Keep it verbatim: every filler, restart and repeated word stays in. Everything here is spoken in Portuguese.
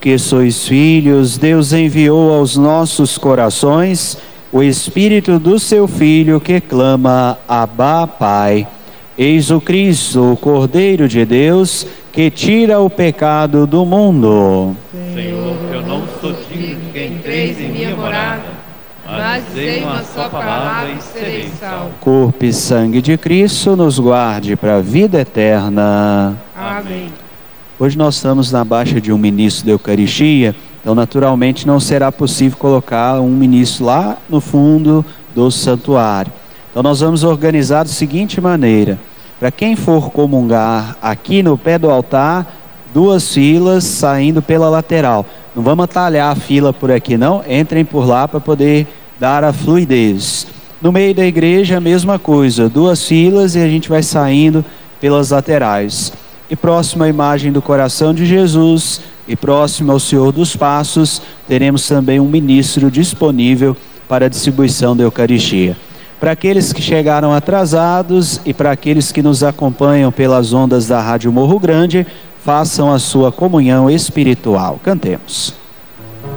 porque sois filhos, Deus enviou aos nossos corações o Espírito do seu Filho que clama: Abba, Pai. Eis o Cristo, o Cordeiro de Deus, que tira o pecado do mundo. Senhor, eu não sou digno que entreis em minha morada, mas dizei uma só palavra e serei salvo. Corpo e sangue de Cristo nos guarde para a vida eterna. Amém. Hoje nós estamos na baixa de um ministro da Eucaristia, então naturalmente não será possível colocar um ministro lá no fundo do santuário. Então nós vamos organizar da seguinte maneira: para quem for comungar aqui no pé do altar, duas filas saindo pela lateral. Não vamos atalhar a fila por aqui não, entrem por lá para poder dar a fluidez. No meio da igreja a mesma coisa, duas filas e a gente vai saindo pelas laterais. E próximo à imagem do coração de Jesus e próximo ao Senhor dos Passos, teremos também um ministro disponível para a distribuição da Eucaristia. Para aqueles que chegaram atrasados e para aqueles que nos acompanham pelas ondas da Rádio Morro Grande, façam a sua comunhão espiritual. Cantemos.